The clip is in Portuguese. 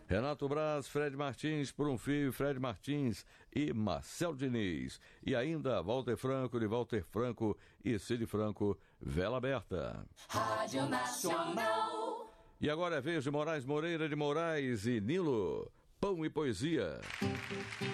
Renato Braz, Fred Martins, Por um Fio, Fred Martins e Marcel Diniz. E ainda Walter Franco, de Walter Franco e Cid Franco, Vela Aberta. Rádio Nacional. E agora é vez de Moraes Moreira de Moraes e Nilo, Pão e Poesia.